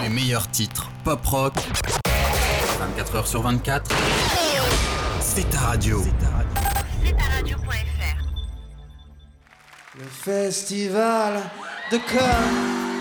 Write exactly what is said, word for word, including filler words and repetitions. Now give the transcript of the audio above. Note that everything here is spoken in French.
Les meilleurs titres pop-rock, vingt-quatre heures sur vingt-quatre, c'est ta radio. C'est ta radio. c'est ta radio point f r. Le festival de Cannes.